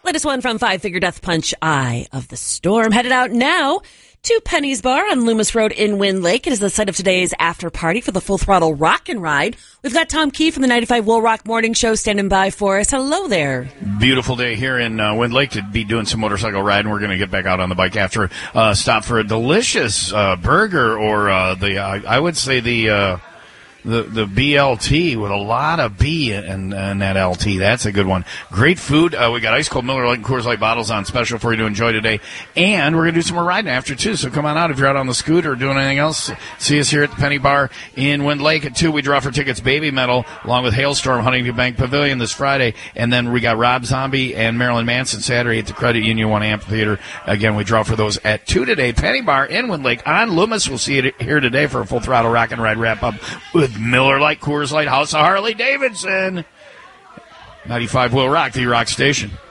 Latest one from Five Finger Death Punch, Eye of the Storm. Headed out now to Penny's Bar on Loomis Road in Wind Lake. It is the site of today's after party for the Full Throttle Rock and Ride. We've got Tom Key from the 95 Will Rock Morning Show standing by for us. Hello there. Beautiful day here in Wind Lake to be doing some motorcycle riding. We're going to get back out on the bike after stop for a delicious burger or I would say the BLT with a lot of B in that LT. That's a good one. Great food. We got ice cold Miller Lite and Coors Light bottles on special for you to enjoy today. And we're going to do some more riding after, too. So come on out if you're out on the scooter or doing anything else. See us here at the Penny Bar in Wind Lake. At 2, we draw for tickets Baby Metal along with Hailstorm, Huntington Bank Pavilion this Friday. And then we got Rob Zombie and Marilyn Manson Saturday at the Credit Union 1 Amphitheater. Again, we draw for those at 2 today. Penny Bar in Wind Lake on Loomis. We'll see you here today for a Full Throttle Rock and Ride wrap-up with Miller Lite, Coors Light, House of Harley Davidson. 95 Will Rock, the Rock Station.